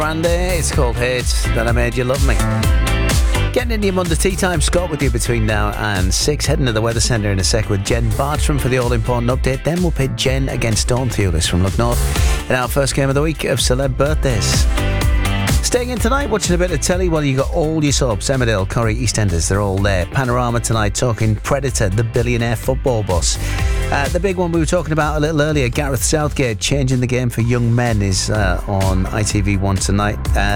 Brandy, it's called Hate That I Made You Love Me. Getting into your Monday tea time, Scott with you between now and 6. Heading to the weather centre in a sec with Jen Bartram for the all-important update. Then we'll pit Jen against Dawn Thewlis from Look North in our first game of the week of celeb birthdays. Staying in tonight, watching a bit of telly. Well, you got all your soaps, Emmerdale, Corrie, EastEnders, they're all there. Panorama tonight, talking Predator, the billionaire football boss. The big one we were talking about a little earlier, Gareth Southgate, changing the game for young men, is on ITV1 tonight.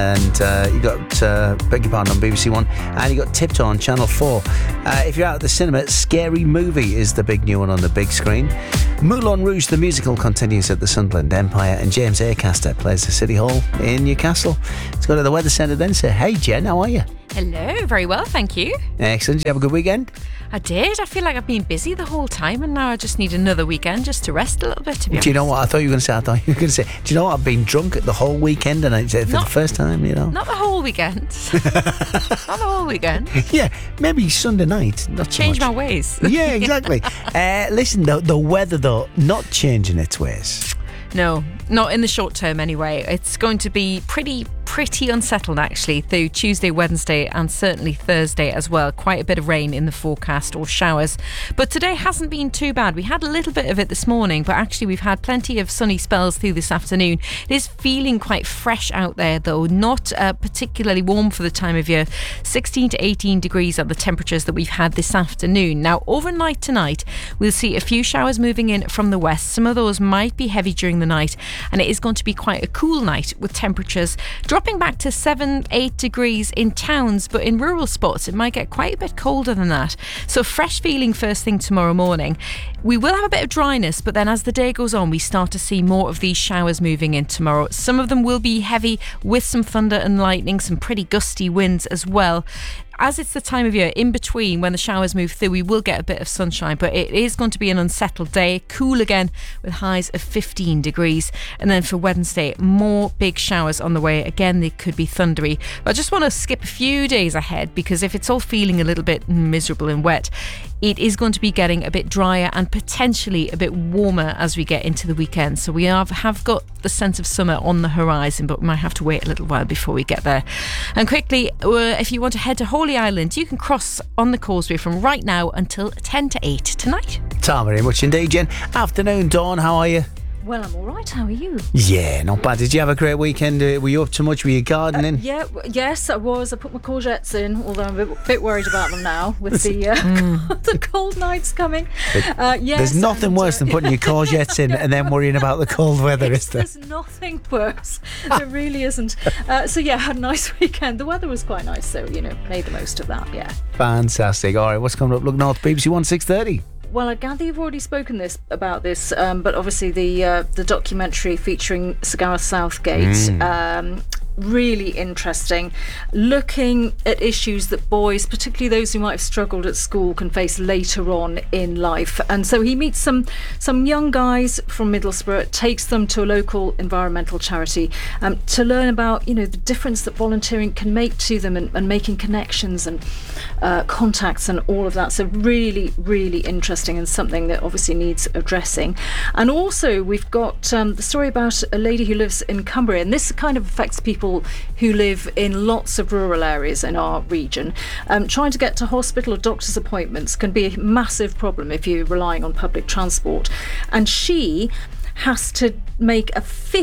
And you got, beg your pardon, on BBC One. And you got Tiptoe on Channel 4. If you're out at the cinema, Scary Movie is the big new one on the big screen. Moulin Rouge, the musical, continues at the Sunderland Empire. And James Acaster plays the City Hall in Newcastle. Let's go to the weather centre then. Say, hey Jen, how are you? Hello, very well, thank you. Excellent. Did you have a good weekend? I did. I feel like I've been busy the whole time and now I just need another weekend just to rest a little bit, to be honest. Do you know what? I thought you were going to say, do you know what? I've been drunk the whole weekend and for the first time, you know. Not the whole weekend. Not the whole weekend. Yeah, maybe Sunday night. Not Change my ways. Yeah, exactly. Listen, the weather, though, not changing its ways. No, not in the short term anyway. It's going to be pretty unsettled actually through Tuesday, Wednesday and certainly Thursday as well. Quite a bit of rain in the forecast or showers. But today hasn't been too bad. We had a little bit of it this morning, but actually we've had plenty of sunny spells through this afternoon. It is feeling quite fresh out there though, not particularly warm for the time of year. 16 to 18 degrees are the temperatures that we've had this afternoon. Now overnight tonight we'll see a few showers moving in from the west. Some of those might be heavy during the night and it is going to be quite a cool night with temperatures dropping back to 7-8 degrees in towns, but in rural spots it might get quite a bit colder than that. So fresh feeling first thing tomorrow morning. We will have a bit of dryness, but then as the day goes on we start to see more of these showers moving in tomorrow. Some of them will be heavy with some thunder and lightning, some pretty gusty winds as well. As it's the time of year in between when the showers move through, we will get a bit of sunshine, but it is going to be an unsettled day. Cool again with highs of 15 degrees. And then for Wednesday, more big showers on the way. Again, they could be thundery. But I just want to skip a few days ahead because if it's all feeling a little bit miserable and wet, it is going to be getting a bit drier and potentially a bit warmer as we get into the weekend. So we have got the sense of summer on the horizon, but we might have to wait a little while before we get there. And quickly, if you want to head to Holy Island, you can cross on the causeway from right now until 10 to 8 tonight. Thank you very much indeed, Jen. Afternoon, Dawn, how are you? Well, I'm all right. How are you? Yeah, not bad. Did you have a great weekend? Were you up to much? Were you gardening? Yes, I was. I put my courgettes in, although I'm a bit worried about them now with the the cold nights coming. Yes, there's nothing worse than putting your courgettes in and then worrying about the cold weather, is there? There's nothing worse. There really isn't. So yeah, I had a nice weekend. The weather was quite nice, so made the most of that. Yeah. Fantastic. All right, what's coming up? Look North, BBC One 6:30. Well, I gather you've already spoken about this, but obviously the documentary featuring Sir Gareth Southgate, really interesting, looking at issues that boys, particularly those who might have struggled at school, can face later on in life. And so he meets some young guys from Middlesbrough, takes them to a local environmental charity to learn about the difference that volunteering can make to them and making connections and contacts and all of that. So really, really interesting and something that obviously needs addressing. And also we've got the story about a lady who lives in Cumbria, and this kind of affects people who live in lots of rural areas in our region. Trying to get to hospital or doctor's appointments can be a massive problem if you're relying on public transport. And she has to make a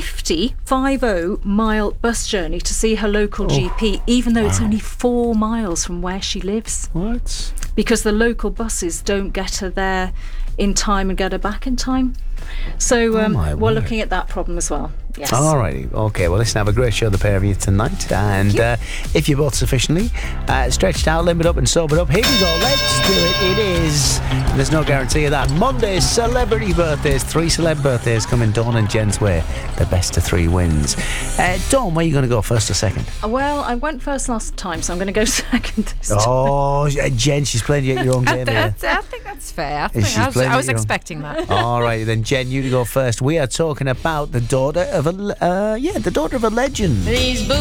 50 mile bus journey to see her local GP, even though it's only 4 miles from where she lives. What? Because the local buses don't get her there in time and get her back in time. So we're looking at that problem as well. Yes. Alrighty, okay. Well, listen, have a great show, the pair of you tonight. And if you're both sufficiently stretched out, limbered up and sobered up, here we go. Let's do it. It is, there's no guarantee of that, Monday's celebrity birthdays. 3 celeb birthdays coming Dawn and Jen's way. The best of 3 wins. Dawn, where are you going to go, first or second? Well, I went first last time, so I'm going to go second this time. Oh, Jen, she's playing you at your own game here. I think that's fair. I was expecting that. Alright, then Jen, you to go first. We are talking about the daughter of a legend. These boots